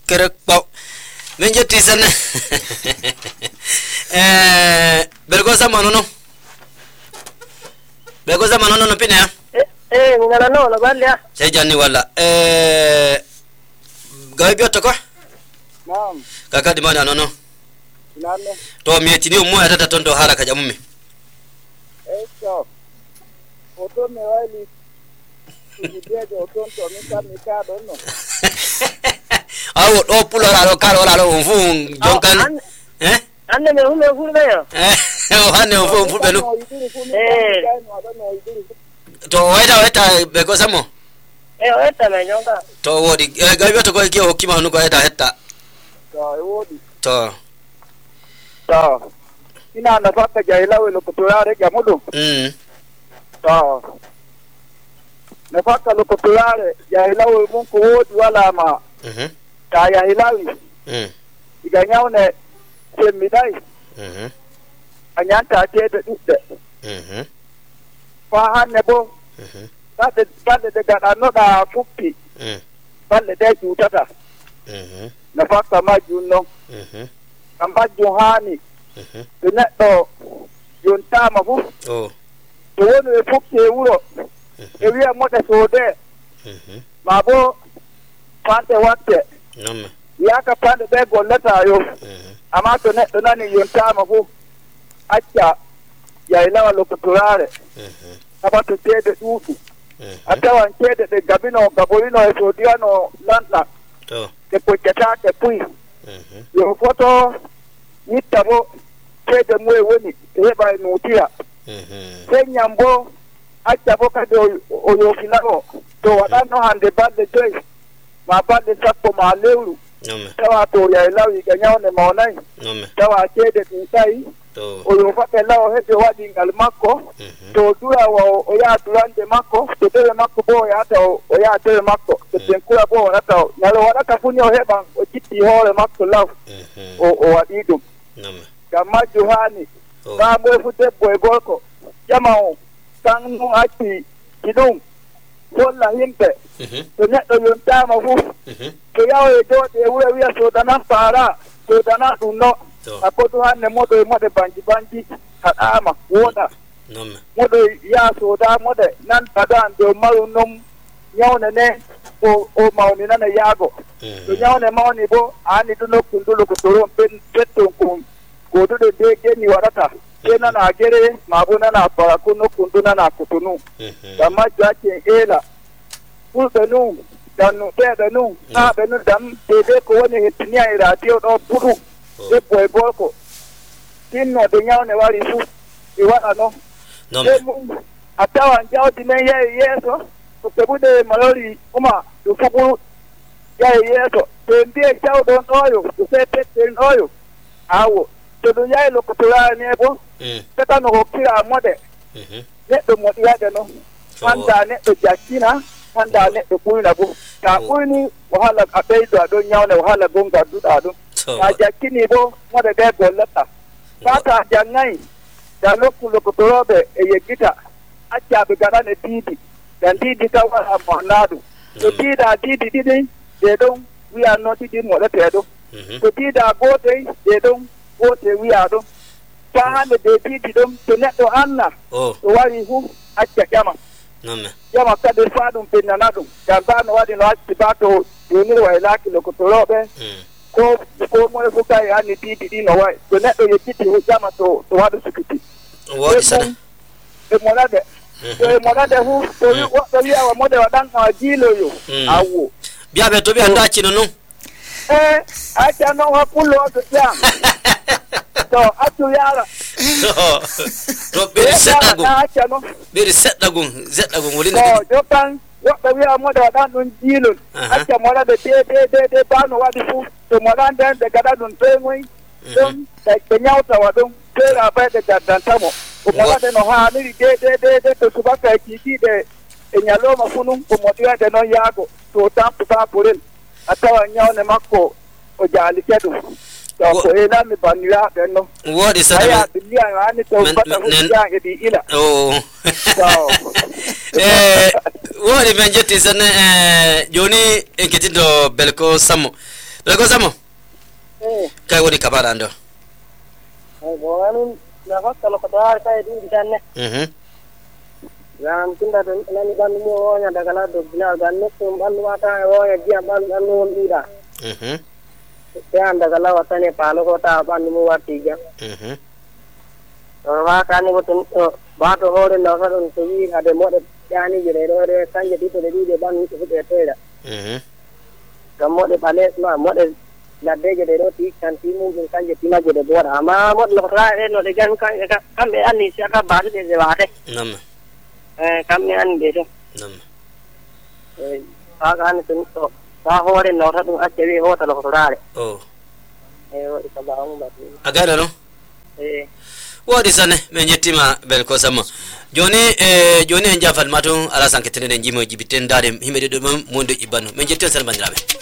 kerek pau men jetti sanne belgo samano no belgo samano no pina ngala no balia sai janni wala gawi biotto ko naam kaka di mana no nanne to mietini mo atata tondo hala ka jamumi so oto me wali kudia jo tonto mika dono awo do pulora lo kalo la lo mfun jonkan anne me hume fulbe yo o hanne mfun fulbe lu to weta be ko samo weta me jonka to wodi gawi biotto ko ki hokima no ko eta hetta to wodi to ina na fata jaila welo kutulare ya mudu to na fata lo kutulare jaila welo mungu wodi wala ma ta ya hilawi iganyao ne semidai anyanta tete dute fa hanne bo tade de gada no da fupi balle de jutata na fata majuno kamba johani to yonta mabu to wono e fukke wuro e wi'a mota sode mabo pante watte yaka pande be gollata yo ama to neddo nani yonta mabu acca yaylawa lokotorare sabato tede duufu atawa tede de gabino gabolino e sodiano lanta to ke pochata ke pui yo foto nitabo tede mwe woni heba nutia senyambo achabo kado oyo filao to wadano hande bande joy ma bande sakko ma lewru tawa to ya lawi ganyao ne maonai tawa tede tintai oyo fate lao hete wadi ngal makko to dura wa oya durande makko to tele makko bo ya ta oya tele makko to tenkura bo na ta nalo wada kafuni o heba o jitti hore makko law o wadido kama johani ba mo fute boy golko jamao tanu ati kidum solla himbe to neddo yonta ma fu to yawo do de wiya so dana fara to dana dunno akoto hanne modo banji kadama woda modo ya so da mode nan padan do marunum nyawne ne o mawni nana yago to nyawne mawni bo ani duno kundulo ko toro pen petto kum ko do de geni warata kena na gere mabuna na para kuno kunduna na kutunu kama jake ela fulbenu danu pedanu na benu dam de ko woni hitnia radio do puru de boy bolko tinno de nyawne wari fu iwa no atawa njao dine yeso to tebude malori uma du fuku yeso tendie chao don oyo to se peten oyo awo to do yai lo kutura ne bo tata no kira mode ne do modi ya de no wanda ne do jakina wanda ne do kuina bo ta kuini wahala abai do don nyawne wahala gonga du da do ta jakini bo mode de golata tata jangai da lo kutorobe eyekita acha bigana ne tidi dan tidi ka wa monado to tidi they don't we are not tidi mo da tedo to tida gote they don't gote we are do tahane de tidi dum to neto anna to wari hu acha jama jama ka de fadum penanado gambano wadi no achi bato yoni wa ilaki lo kutorobe ko mo fuka ya ni tidi no wa to neto yekiti hu jama to wadu sukiti wodi sana monade hu to ya wa mode wadan na jilo yo awo bia be to bi anda chino no acha no ha pulo to ya to atu yara to be seddagun woli ne to jokan to ya mode wadan no jilo acha monade de bano wadi fu to monade de gada dun temoi dum de nyauta wadum tera ba de gadantamo umolade no ha ni de to subaka kiki de enyalo mafunu umodiwa de no yago to tampa purin atawa nyawne makko o jali kedu to ko ela mi banira de no wodi sana ya bilia ani to bata ya edi ila wodi menjeti sana joni enketindo belko samo Lego samo. Kai woni kabara ndo. Boanu na kalau kata saya di sana. Yang tinda nani ban mo nya daga do bila ganno tum ban wata o ya dia ban anu ira. Saya daga la wata ne palo kota ban mo wati ja. Wa kan ni botun ba to hore na sa dun tuwi ade mo de yani jere re kan jadi to de ban ni to de tera. Kamo de pale ma mo de la de jere ro ti kan ti mu kan jadi ma jere bo ama mo lo ra no de gan kan be ani sia ka ba de wa de. Nam. Kami an gitu. Akan itu bahwa no satu aja ho talo kodare. Oh. Itu bang batu. Agara no? Wadi sana menyetima bel ko sama. Joni en jafal matu ala sanketene njimo jibiten dare himede do mondo ibanu. Menjetten san bandirabe.